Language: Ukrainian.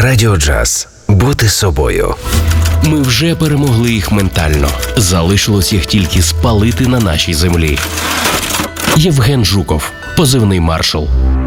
Радіо Джаз. Бути собою. Ми вже перемогли їх ментально. Залишилось їх тільки спалити на нашій землі. Євген Жуков, позивний «Маршал».